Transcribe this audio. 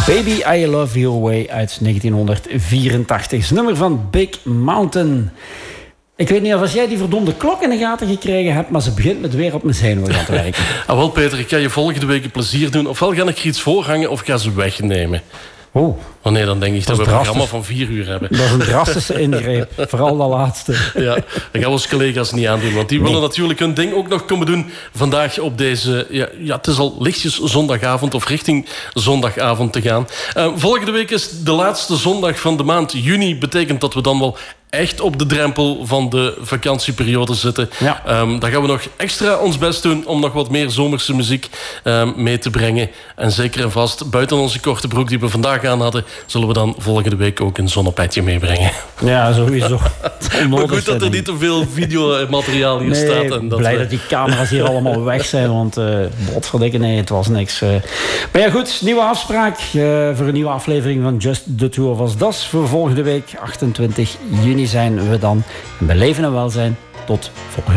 Baby, I Love Your Way uit 1984. Het nummer van Big Mountain. Ik weet niet of jij die verdomde klok in de gaten gekregen hebt, maar ze begint met weer op mijn zenuwen aan te werken. Wel, Peter, ik ga je volgende week een plezier doen. Ofwel ga ik er iets voorhangen of ga ze wegnemen. Oh. Oh nee, dan denk ik dat we een programma van 4 uur hebben. Dat is een drastische ingreep. Vooral de laatste. Ja, dat gaan we onze collega's niet aandoen. Want die willen natuurlijk hun ding ook nog komen doen vandaag op deze... Ja, het is al lichtjes zondagavond of richting zondagavond te gaan. Volgende week is de laatste zondag van de maand juni. Betekent dat we dan wel echt op de drempel van de vakantieperiode zitten. Ja. Dan gaan we nog extra ons best doen om nog wat meer zomerse muziek mee te brengen. En zeker en vast, buiten onze korte broek die we vandaag aan hadden, zullen we dan volgende week ook een zonnepetje meebrengen. Ja, sowieso. Maar goed dat er niet te veel videomateriaal hier staat. En dat blij dat die camera's hier allemaal weg zijn, want godverdikke, nee, het was niks. Maar ja, goed, nieuwe afspraak voor een nieuwe aflevering van Just the Two of Us. Dat is voor volgende week, 28 juni zijn we dan. En bij leven en welzijn, tot volgende week.